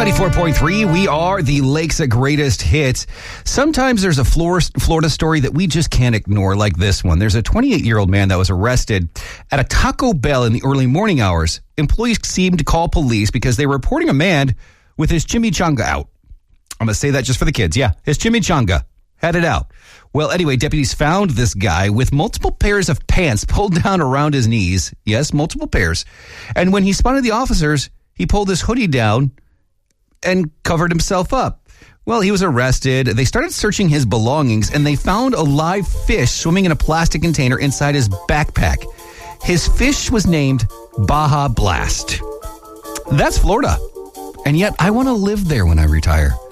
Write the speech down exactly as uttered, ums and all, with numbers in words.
ninety-four point three, we are the Lake's greatest hits. Sometimes there's a Florida story that we just can't ignore, like this one. There's a twenty-eight-year-old man that was arrested at a Taco Bell in the early morning hours. Employees seemed to call police because they were reporting a man with his chimichanga out. I'm going to say that just for the kids. Yeah, his chimichanga had it out. Well, anyway, deputies found this guy with multiple pairs of pants pulled down around his knees. Yes, multiple pairs. And when he spotted the officers, he pulled his hoodie down and covered himself up. Well, he was arrested. They started searching his belongings, and they found a live fish swimming in a plastic container inside his backpack. His fish was named Baja Blast. That's Florida. And yet, I want to live there when I retire.